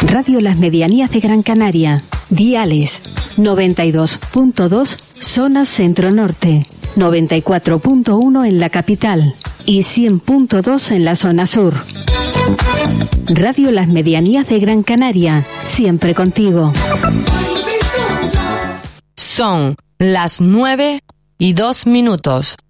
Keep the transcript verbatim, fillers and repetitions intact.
Radio Las Medianías de Gran Canaria. Diales noventa y dos punto dos, zona centro-norte, noventa y cuatro punto uno en la capital y cien punto dos en la zona sur. Radio Las Medianías de Gran Canaria, siempre contigo. Son las nueve y dos minutos.